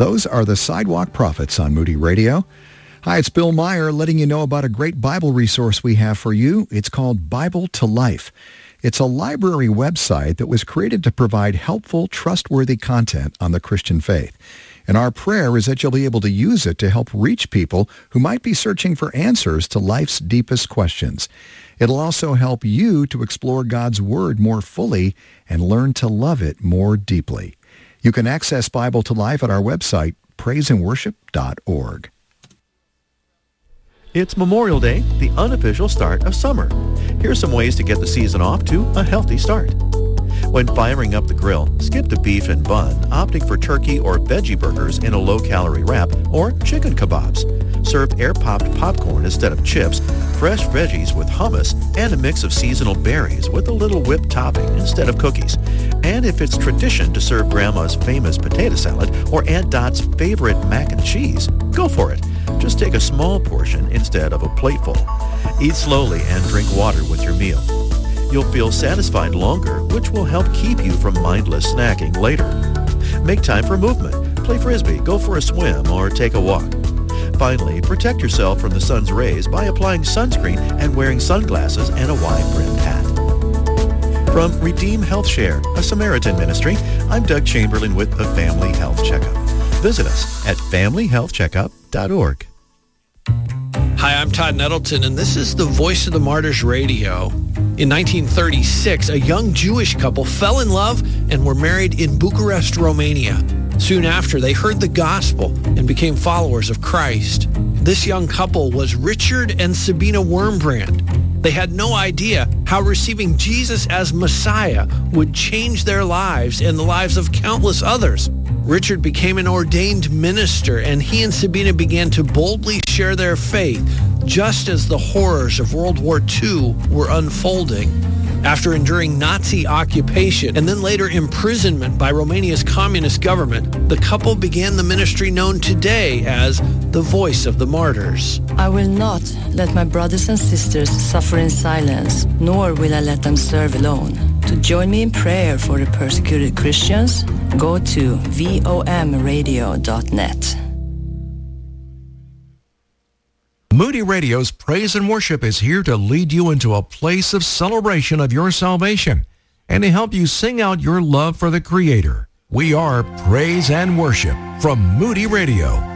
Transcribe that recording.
Those are the Sidewalk Prophets on Moody Radio. Hi, it's Bill Meyer letting you know about a great Bible resource we have for you. It's called Bible to Life. It's a library website that was created to provide helpful, trustworthy content on the Christian faith. And our prayer is that you'll be able to use it to help reach people who might be searching for answers to life's deepest questions. It'll also help you to explore God's Word more fully and learn to love it more deeply. You can access Bible to Life at our website, praiseandworship.org. It's Memorial Day, the unofficial start of summer. Here's some ways to get the season off to a healthy start. When firing up the grill, skip the beef and bun, opting for turkey or veggie burgers in a low-calorie wrap, or chicken kebabs. Serve air-popped popcorn instead of chips, fresh veggies with hummus, and a mix of seasonal berries with a little whipped topping instead of cookies. And if it's tradition to serve Grandma's famous potato salad or Aunt Dot's favorite mac and cheese, go for it. Just take a small portion instead of a plateful. Eat slowly and drink water with your meal. You'll feel satisfied longer, which will help keep you from mindless snacking later. Make time for movement. Play Frisbee, go for a swim, or take a walk. Finally, protect yourself from the sun's rays by applying sunscreen and wearing sunglasses and a wide-brimmed hat. From Redeem Health Share, a Samaritan ministry, I'm Doug Chamberlain with the Family Health Checkup. Visit us at familyhealthcheckup.org. Hi, I'm Todd Nettleton, and this is the Voice of the Martyrs Radio. In 1936, a young Jewish couple fell in love and were married in Bucharest, Romania. Soon after, they heard the gospel and became followers of Christ. This young couple was Richard and Sabina Wurmbrand. They had no idea how receiving Jesus as Messiah would change their lives and the lives of countless others. Richard became an ordained minister, and he and Sabina began to boldly share their faith just as the horrors of World War II were unfolding. After enduring Nazi occupation and then later imprisonment by Romania's communist government, the couple began the ministry known today as the Voice of the Martyrs. I will not let my brothers and sisters suffer in silence, nor will I let them serve alone. To join me in prayer for the persecuted Christians, go to vomradio.net. Moody Radio's Praise and Worship is here to lead you into a place of celebration of your salvation and to help you sing out your love for the Creator. We are Praise and Worship from Moody Radio.